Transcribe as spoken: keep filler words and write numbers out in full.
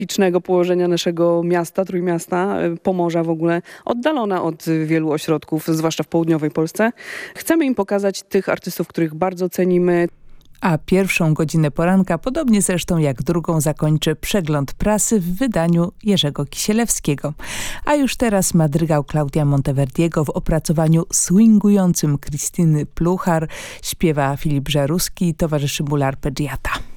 geograficznego położenia naszego miasta, Trójmiasta, Pomorza w ogóle, oddalona od wielu ośrodków, zwłaszcza w południowej Polsce. Chcemy im pokazać tych artystów, których bardzo cenimy. A pierwszą godzinę poranka, podobnie zresztą jak drugą, zakończy przegląd prasy w wydaniu Jerzego Kisielewskiego. A już teraz madrygał Klaudia Monteverdiego w opracowaniu swingującym Krystyny Pluchar. Śpiewa Filip Żeruski, towarzyszy mu l'arpeggiata.